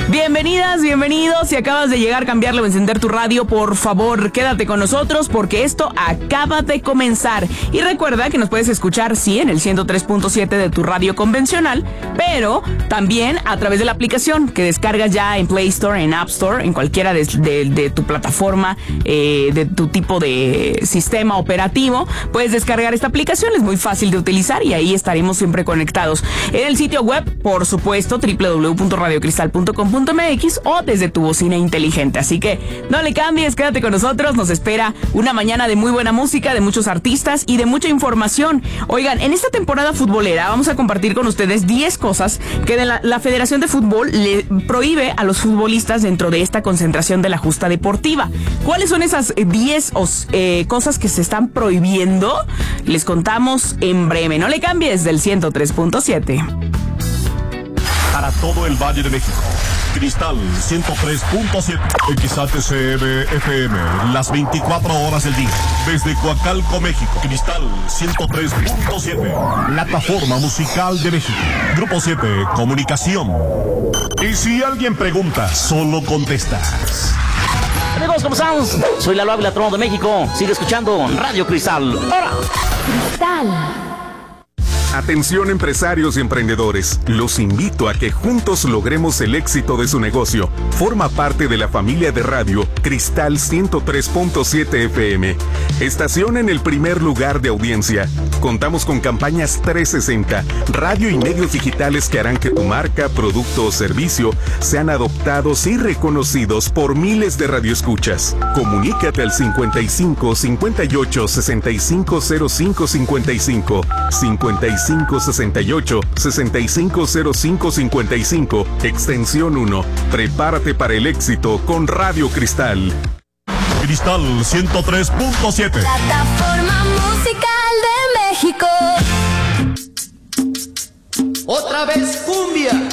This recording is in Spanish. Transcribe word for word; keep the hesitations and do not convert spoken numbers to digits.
Bienvenidas, bienvenidos. Si acabas de llegar, cambiarle o encender tu radio, por favor, quédate con nosotros porque esto acaba de comenzar. Y recuerda que nos puedes escuchar, sí, en el ciento tres punto siete de tu radio convencional, pero también a través de la aplicación que descargas ya en Play Store, en App Store, en cualquiera de, de, de tu plataforma, eh, de tu tipo de sistema operativo. Puedes descargar esta aplicación, es muy fácil de utilizar y ahí estaremos siempre conectados. En el sitio web, por supuesto, doble u doble u doble u punto radio cristal punto com punto m x o desde tu bocina inteligente. Así que no le cambies, quédate con nosotros. Nos espera una mañana de muy buena música, de muchos artistas y de mucha información. Oigan, en esta temporada futbolera vamos a compartir con ustedes diez cosas que de la, la Federación de Fútbol le prohíbe a los futbolistas dentro de esta concentración de la justa deportiva. ¿Cuáles son esas diez eh, cosas que se están prohibiendo? Les contamos en breve. No le cambies, del ciento tres punto siete. Para todo el Valle de México, Cristal ciento tres punto siete, X H C M F M, las veinticuatro horas del día. Desde Coacalco, México, Cristal ciento tres punto siete, plataforma musical de México. Grupo siete, comunicación. Y si alguien pregunta, solo contestas. Amigos, ¿cómo están? Soy Lalo Ávila, Trono de México. Sigue escuchando Radio Cristal. ¡Ahora! Cristal. Atención empresarios y emprendedores, los invito a que juntos logremos el éxito de su negocio. Forma parte de la familia de radio Cristal ciento tres punto siete F M. Estación en el primer lugar de audiencia. Contamos con campañas trescientos sesenta, radio y medios digitales que harán que tu marca, producto o servicio sean adoptados y reconocidos por miles de radioescuchas. Comunícate al cincuenta y cinco, cincuenta y ocho, sesenta y cinco cero cinco cincuenta y cinco, cincuenta y cinco sesenta y ocho, sesenta y cinco cero cinco cincuenta y cinco, extensión uno. Prepárate para el éxito con Radio Cristal. Cristal ciento tres punto siete. Plataforma musical de México. Otra vez cumbia.